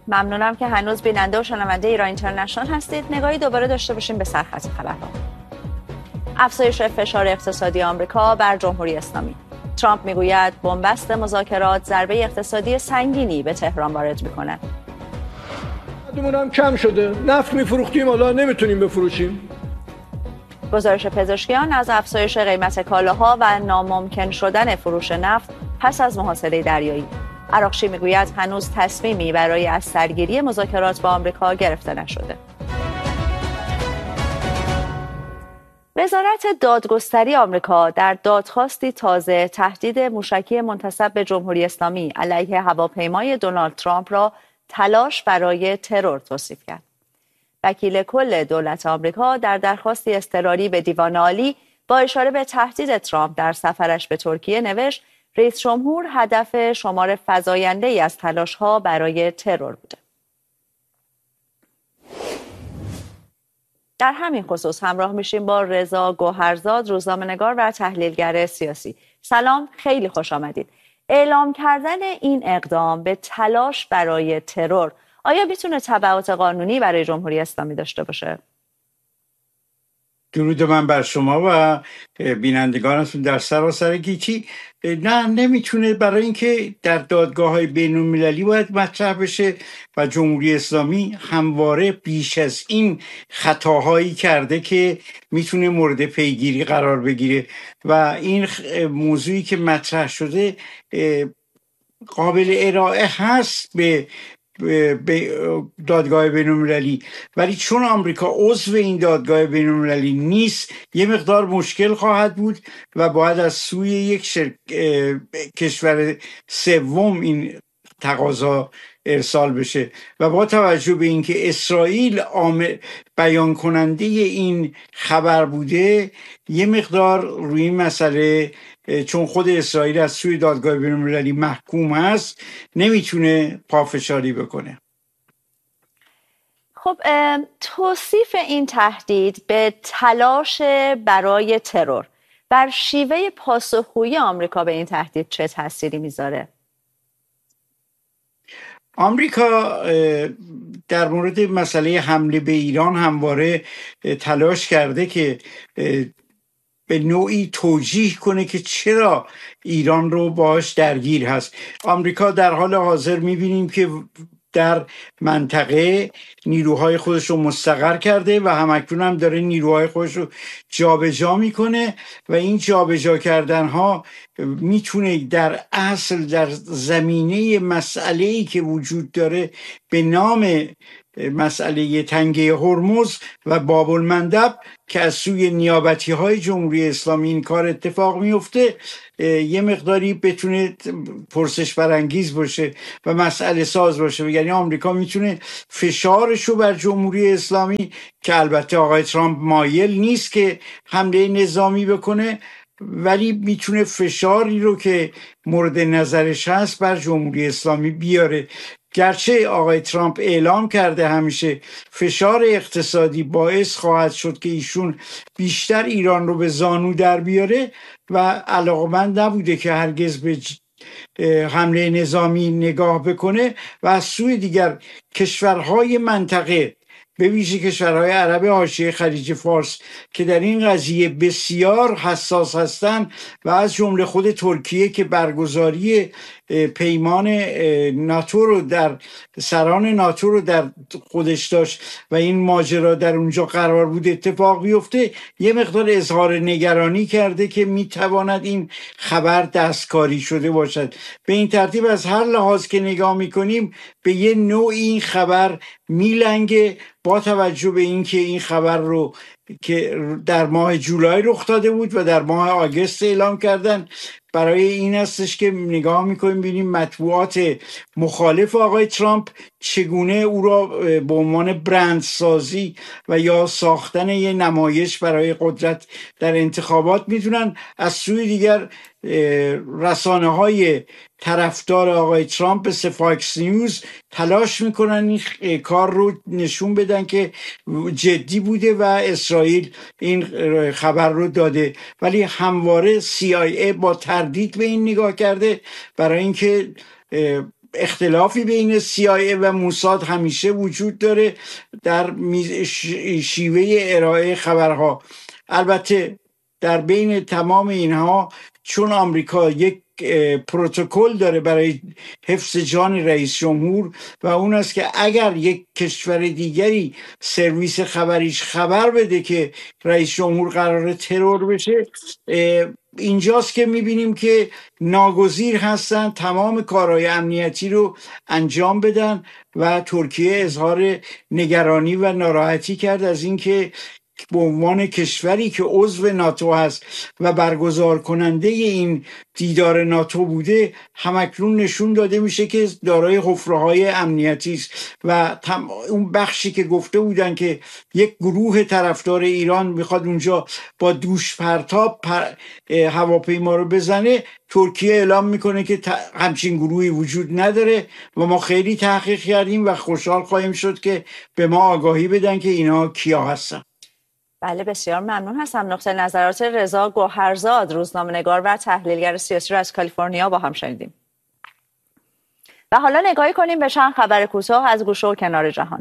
ممنونم که هنوز بیننده و شنونده ایران اینترنشنال هستید. نگاهی دوباره داشته باشیم به سرخط خبرها. افزایش فشار اقتصادی آمریکا بر جمهوری اسلامی. ترامپ میگوید بنبست مذاکرات ضربه اقتصادی سنگینی به تهران وارد می‌کند. دمون هم کم شده. نفت می‌فروختیم، حالا نمیتونیم بفروشیم. گزارش پزشکیان از افزایش قیمت کالاها و ناممکن شدن فروش نفت پس از محاصره دریایی. عراقچی میگوید هنوز تصمیمی برای از سرگیری مذاکرات با آمریکا گرفته نشده. وزارت دادگستری آمریکا در دادخواستی تازه تهدید موشکی منتسب به جمهوری اسلامی علیه هواپیمای دونالد ترامپ را تلاش برای ترور توصیف کرد. وکیل کل دولت آمریکا در درخواستی اضطراری به دیوان عالی با اشاره به تهدید ترامپ در سفرش به ترکیه نوشت رئیس جمهور هدف شمار فزاینده‌ای از تلاش‌ها برای ترور بوده. در همین خصوص همراه میشیم با رضا گوهرزاد، روزنامه‌نگار و تحلیلگر سیاسی. سلام، خیلی خوش آمدید. اعلام کردن این اقدام به تلاش برای ترور آیا میتونه تبعات قانونی برای جمهوری اسلامی داشته باشه؟ درود من بر شما و بینندگانتون در سراسر گیتی. نه، نمیتونه، برای اینکه در دادگاه‌های بین‌المللی باید مطرح بشه و جمهوری اسلامی همواره بیش از این خطاهایی کرده که میتونه مورد پیگیری قرار بگیره و این موضوعی که مطرح شده قابل ارائه هست به دادگاه بین‌المللی، ولی چون آمریکا عضو این دادگاه بین‌المللی نیست یه مقدار مشکل خواهد بود و باید از سوی یک کشور سوم این تقاضا ارسال بشه و با توجه به اینکه اسرائیل بیان کننده این خبر بوده یه مقدار روی این مسئله، چون خود اسرائیل از سوی دادگاه بین‌المللی محکوم هست، نمیتونه پافشاری بکنه. خب توصیف این تهدید به تلاش برای ترور بر شیوه پاسخگویی آمریکا به این تهدید چه تأثیری میذاره؟ آمریکا در مورد مسئله حمله به ایران همواره تلاش کرده که به نوعی توجیه کنه که چرا ایران رو باش درگیر هست. آمریکا در حال حاضر میبینیم که در منطقه نیروهای خودش رو مستقر کرده و همکنون هم داره نیروهای خودش رو جابجا میکنه و این جابجا کردن ها میتونه در اصل در زمینه مسئله‌ای که وجود داره به نام مسئله تنگه هرمز و باب المندب که از سوی نیابتی های جمهوری اسلامی این کار اتفاق میفته یه مقداری بتونه پرسش برانگیز باشه و مسئله ساز باشه. یعنی آمریکا میتونه فشارش رو بر جمهوری اسلامی، که البته آقای ترامپ مایل نیست که حمله نظامی بکنه، ولی میتونه فشاری رو که مورد نظرش هست بر جمهوری اسلامی بیاره. گرچه آقای ترامپ اعلام کرده همیشه فشار اقتصادی باعث خواهد شد که ایشون بیشتر ایران رو به زانو در بیاره و علاقمند نبوده که هرگز به حمله نظامی نگاه بکنه و از سوی دیگر کشورهای منطقه به ویژه کشورهای عرب حاشیه خلیج فارس که در این قضیه بسیار حساس هستند و از جمله خود ترکیه که برگزاری پیمان ناتو رو در سران ناتو رو در خودش داشت و این ماجرا در اونجا قرار بود اتفاق بیفته، یه مقدار اظهار نگرانی کرده که میتواند این خبر دستکاری شده باشد. به این ترتیب از هر لحاظ که نگاه میکنیم به یه نوع این خبر میلنگه، با توجه به اینکه این خبر رو که در ماه جولای رخ داده بود و در ماه آگوست اعلام کردن، برای این هستش که نگاه میکنیم ببینیم مطبوعات مخالف آقای ترامپ چگونه او را به عنوان برندسازی و یا ساختن یه نمایش برای قدرت در انتخابات میدونن. از سوی دیگر رسانه های طرفدار آقای ترامپ مثل فاکس نیوز تلاش میکنن این کار رو نشون بدن که جدی بوده و اسرائیل این خبر رو داده، ولی همواره CIA با تردید به این نگاه کرده برای اینکه اختلافی بین CIA و موساد همیشه وجود داره در شیوه ارائه خبرها. البته در بین تمام اینها چون آمریکا یک پروتکل داره برای حفظ جان رئیس جمهور و اون است که اگر یک کشور دیگری سرویس خبریش خبر بده که رئیس جمهور قراره ترور بشه، اینجاست که میبینیم که ناگزیر هستن تمام کارهای امنیتی رو انجام بدن و ترکیه اظهار نگرانی و ناراحتی کرد از اینکه به عنوان کشوری که عضو ناتو هست و برگزار کننده این دیدار ناتو بوده همکنون نشون داده میشه که دارای حفره‌های امنیتی است و اون بخشی که گفته بودن که یک گروه طرفدار ایران میخواد اونجا با دوش پرتاب هواپیما رو بزنه، ترکیه اعلام میکنه که همچین گروهی وجود نداره و ما خیلی تحقیق کردیم و خوشحال خواهیم شد که به ما آگاهی بدن که اینا کیا هستن. بله بسیار ممنون هستم. نقطه نظرات رضا گوهرزاد، روزنامه‌نگار و تحلیلگر سیاسی را از کالیفرنیا با هم شنیدیم. و حالا نگاهی کنیم به چند خبر کوتاه از گوشه و کنار جهان.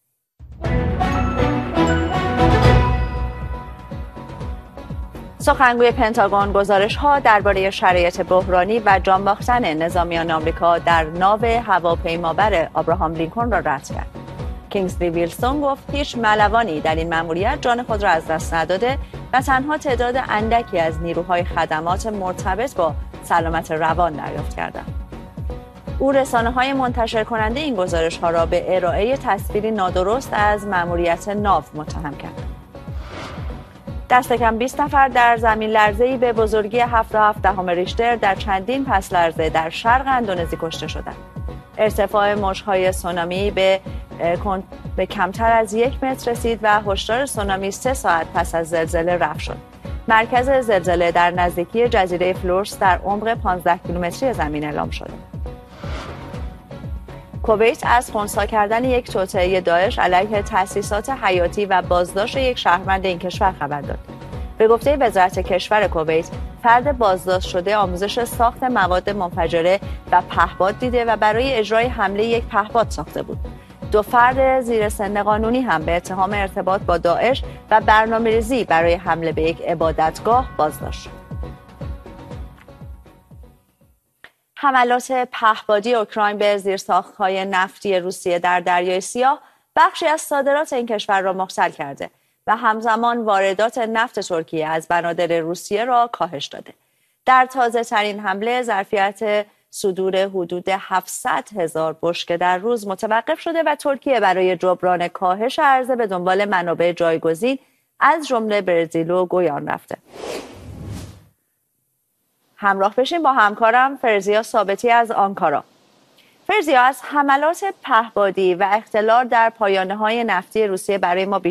سخنگوی پنتاگون گزارش‌ها درباره شرایط بحرانی و جان باختن نظامیان آمریکا در ناو هواپیمابر آبراهام لینکلن را رد کرد. کینگزلی ویلسون گفت هیچ ملوانی در این مأموریت جان خود را از دست نداده و تنها تعداد اندکی از نیروهای خدمات مرتبط با سلامت روان دریافت کردند. او رسانه‌های منتشر کننده این گزارش‌ها را به ارائه تصویری نادرست از مأموریت ناو متهم کرد. دست کم 20 نفر در زمین لرزه‌ای به بزرگی 7.7 ریشتر در چندین پس لرزه در شرق اندونزی کشته شدند. ارتفاع موج‌های سونامی به کمتر از 1 متر رسید و هشدار سونامی 3 ساعت پس از زلزله رفع شد. مرکز زلزله در نزدیکی جزیره فلورس در عمق 15 کیلومتری زمین اعلام شده. کویت از خنثی کردن یک توطئه داعش علیه تأسیسات حیاتی و بازداشت یک شهروند این کشور خبر داد. به گفته وزارت کشور کویت، فرد بازداشت شده آموزش ساخت مواد منفجره و پهپاد دیده و برای اجرای حمله یک پهپاد ساخته بود. 2 فرد زیر سن قانونی هم به اتهام ارتباط با داعش و برنامه‌ریزی برای حمله به یک عبادتگاه بازداشت شد. حملات پهپادی اوکراین به زیرساخت‌های نفتی روسیه در دریای سیاه بخشی از صادرات این کشور را مختل کرده و همزمان واردات نفت ترکیه از بنادر روسیه را کاهش داده. در تازه‌ترین حمله ظرفیت صدور حدود 700,000 بشکه در روز متوقف شده و ترکیه برای جبران کاهش عرضه به دنبال منابع جایگزین از جمله برزیل و گویان رفته. همراه بشین با همکارم فرزیا ثابتی از آنکارا. فرزیا، از حملات پهپادی و اختلال در پایانه‌های نفتی روسیه برای ما بیشتر